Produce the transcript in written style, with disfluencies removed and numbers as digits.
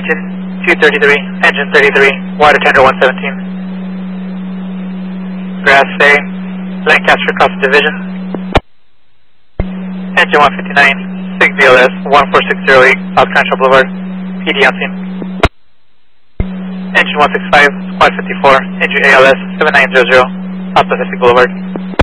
Engine 233, engine 33, water tender 117. Grass A, Lancaster Cross Division. Engine 159, 6 BLS 14608, South Crenshaw Boulevard, PD on scene. Engine 165, Squad 54, Injury ALS 7900, South Pacific Boulevard.